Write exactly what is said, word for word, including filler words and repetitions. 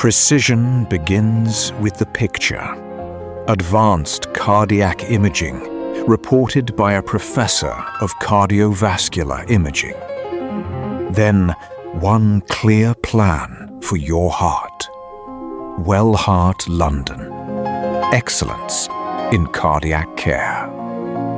Precision begins with the picture. Advanced cardiac imaging reported by a professor of cardiovascular imaging. Then one clear plan for your heart. Wellheart London. Excellence in cardiac care.